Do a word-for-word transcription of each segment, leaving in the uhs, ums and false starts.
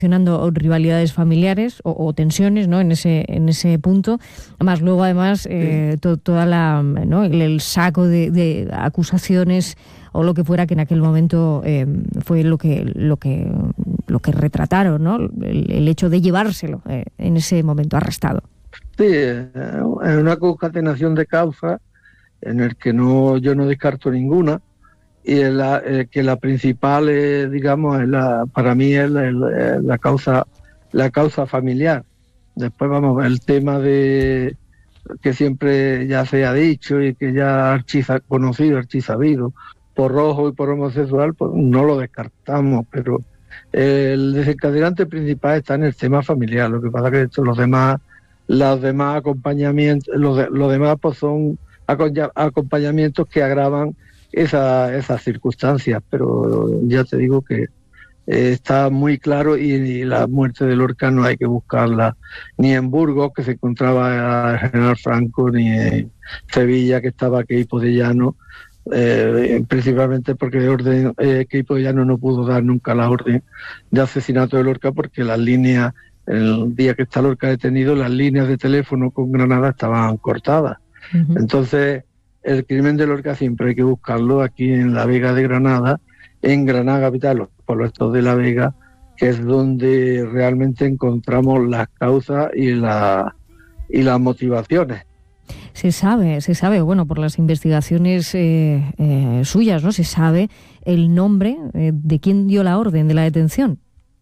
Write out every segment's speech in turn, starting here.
mencionando rivalidades familiares o, o tensiones, ¿no? En ese en ese punto. Además, luego además eh, to, toda la, ¿no? el, el saco de, de acusaciones o lo que fuera que en aquel momento eh, fue lo que lo que lo que retrataron, ¿no? El, el hecho de llevárselo eh, en ese momento arrestado. Sí, es una concatenación de causas en el que no yo no descarto ninguna. Y la, eh, que la principal, eh, digamos, es la, para mí es la, la, la causa la causa familiar. Después, vamos, el tema de que siempre ya se ha dicho y que ya archiza, conocido, archisabido, por rojo y por homosexual, pues no lo descartamos, pero el desencadenante principal está en el tema familiar. Lo que pasa es que esto, los demás, los demás acompañamientos, los, de, los demás pues son acompañamientos que agravan Esa, esas circunstancias, pero ya te digo que eh, está muy claro y, y la muerte de Lorca no hay que buscarla ni en Burgos, que se encontraba el general Franco, ni en Sevilla, que estaba Queipo de Llano, eh, principalmente porque de orden, eh, Queipo de Llano no pudo dar nunca la orden de asesinato de Lorca porque las líneas, el día que está Lorca detenido, las líneas de teléfono con Granada estaban cortadas. Uh-huh. Entonces, el crimen de Lorca siempre hay que buscarlo aquí en la Vega de Granada, en Granada capital, los pueblos estos de la Vega, que es donde realmente encontramos las causas y, la, y las motivaciones. Se sabe, se sabe, bueno, por las investigaciones eh, eh, suyas, ¿no? Se sabe el nombre eh, de quién dio la orden de la detención.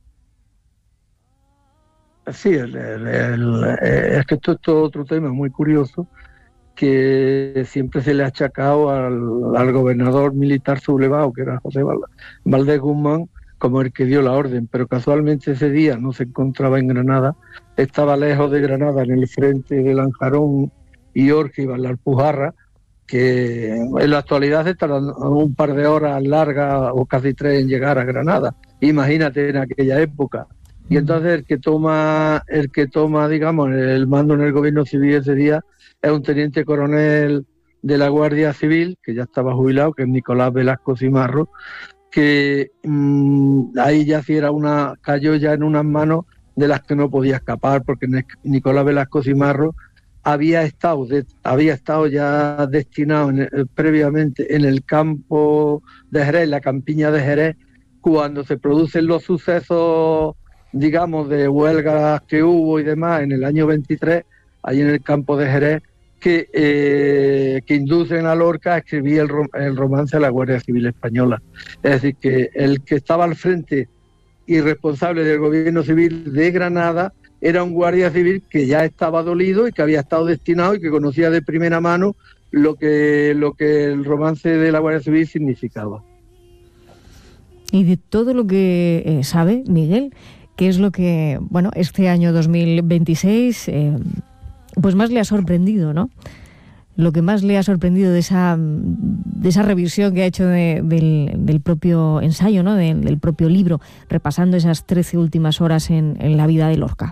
Sí, el, el, el, es que esto es todo otro tema muy curioso, que siempre se le ha achacado al, al gobernador militar sublevado, que era José Valdés Guzmán, como el que dio la orden, pero casualmente ese día no se encontraba en Granada, estaba lejos de Granada, en el frente de Lanjarón y Orge y Alpujarra, que en la actualidad se tardan un par de horas largas o casi tres en llegar a Granada, imagínate en aquella época. Y entonces el que toma, el que toma, digamos, el mando en el gobierno civil ese día es un teniente coronel de la Guardia Civil, que ya estaba jubilado, que es Nicolás Velasco Cimarro, que mmm, ahí ya sí era una, cayó ya en unas manos de las que no podía escapar, porque Nicolás Velasco Cimarro había estado, de, había estado ya destinado en el, previamente en el campo de Jerez, la campiña de Jerez, cuando se producen los sucesos, digamos, de huelgas que hubo y demás en el año veintitrés, ahí en el campo de Jerez, que, eh, que inducen a Lorca a escribir el, rom- el romance a la Guardia Civil Española. Es decir, que el que estaba al frente y responsable del gobierno civil de Granada era un guardia civil que ya estaba dolido y que había estado destinado y que conocía de primera mano lo que, lo que el romance de la Guardia Civil significaba. Y de todo lo que eh, sabe, Miguel, ¿qué es lo que, bueno, este año dos mil veintiséis... Eh, pues más le ha sorprendido, ¿no? Lo que más le ha sorprendido de esa de esa revisión que ha hecho de, del, del propio ensayo, ¿no? Del, del propio libro, repasando esas trece últimas horas en, en la vida de Lorca.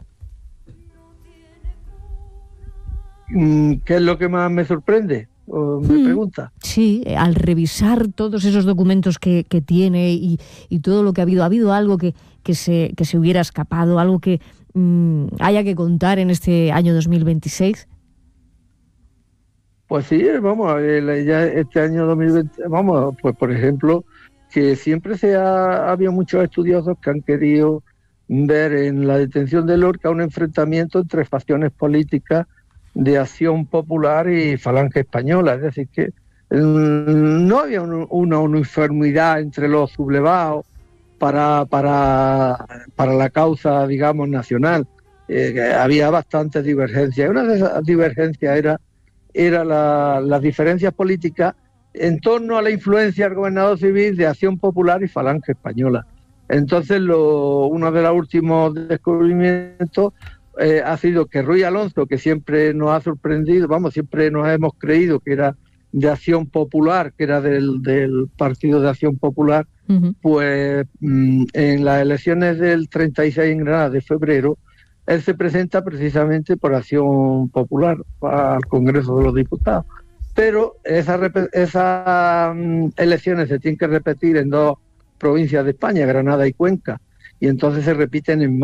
¿Qué es lo que más me sorprende? ¿O me mm, pregunta? Sí, al revisar todos esos documentos que, que tiene y, y todo lo que ha habido, ¿ha habido algo que, que, se, que se hubiera escapado, algo que mmm, haya que contar en este año dos mil veintiséis? Pues sí, vamos, ya este año dos mil veinte, vamos, pues por ejemplo, que siempre se ha habido muchos estudiosos que han querido ver en la detención de Lorca un enfrentamiento entre facciones políticas de Acción Popular y Falange Española, es decir, que mmm, no había un, una uniformidad entre los sublevados para, para, para la causa, digamos, nacional. Eh, había bastantes divergencias. Una de esas divergencias era, era la, las diferencias políticas en torno a la influencia del gobernador civil de Acción Popular y Falange Española. Entonces, lo, uno de los últimos descubrimientos eh, ha sido que Ruy Alonso, que siempre nos ha sorprendido, vamos, siempre nos hemos creído que era de Acción Popular, que era del, del Partido de Acción Popular, uh-huh. pues mmm, en las elecciones del treinta y seis en Granada de febrero, él se presenta precisamente por Acción Popular al Congreso de los Diputados. Pero esas esa, um, elecciones se tienen que repetir en dos provincias de España, Granada y Cuenca, y entonces se repiten en